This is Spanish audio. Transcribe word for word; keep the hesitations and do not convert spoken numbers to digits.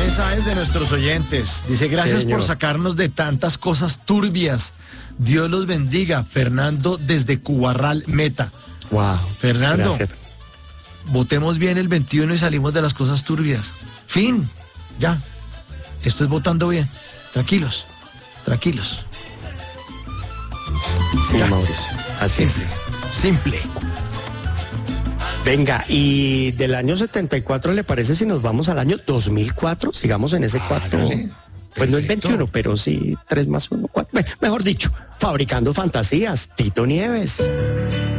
mensajes de nuestros oyentes. Dice, gracias Señor. por sacarnos de tantas cosas turbias. Dios los bendiga. Fernando desde Cubarral, Meta. Wow. Fernando, Gracias. votemos bien el veintiuno y salimos de las cosas turbias. Fin. Ya. Esto es votando bien. Tranquilos. Tranquilos. Sí, Ya. Mauricio. Así es. Simple. Venga, y del año setenta y cuatro, ¿le parece si nos vamos al año dos mil cuatro? Sigamos en ese cuatro. Hágale. Pues no el Perfecto. veintiuno, pero sí tres más uno, cuatro. Mejor dicho, fabricando fantasías, Tito Nieves.